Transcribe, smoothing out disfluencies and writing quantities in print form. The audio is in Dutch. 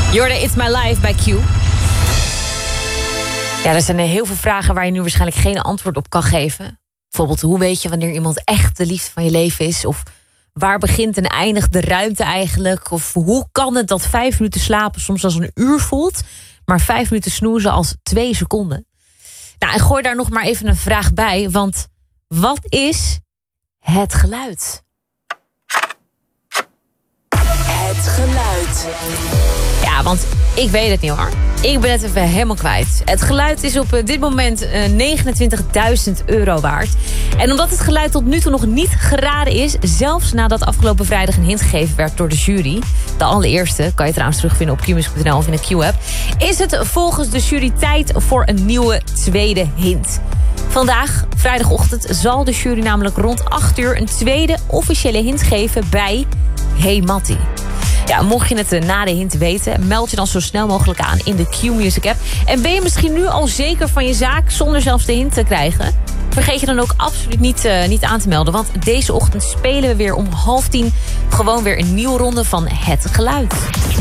Jordan, It's My Life bij Q. Ja, er zijn heel veel vragen waar je nu waarschijnlijk geen antwoord op kan geven. Bijvoorbeeld, hoe weet je wanneer iemand echt de liefde van je leven is? Of waar begint en eindigt de ruimte eigenlijk? Of hoe kan het dat 5 minuten slapen soms als een uur voelt, maar 5 minuten snoezen als 2 seconden? Nou, en gooi daar nog maar even een vraag bij, want wat is het geluid? Het geluid. Ja, want ik weet het niet hoor. Ik ben het even helemaal kwijt. Het geluid is op dit moment €29.000 waard. En omdat het geluid tot nu toe nog niet geraden is, zelfs nadat afgelopen vrijdag een hint gegeven werd door de jury, de allereerste, kan je trouwens terugvinden op qmusic.nl of in de Q-app, is het volgens de jury tijd voor een nieuwe tweede hint. Vandaag, vrijdagochtend, zal de jury namelijk rond 8 uur een tweede officiële hint geven bij Hey Mattie. Ja, mocht je het na de hint weten, meld je dan zo snel mogelijk aan in de Q-Music app. En ben je misschien nu al zeker van je zaak zonder zelfs de hint te krijgen? Vergeet je dan ook absoluut niet aan te melden. Want deze ochtend spelen we weer om 9:30 gewoon weer een nieuwe ronde van Het Geluid.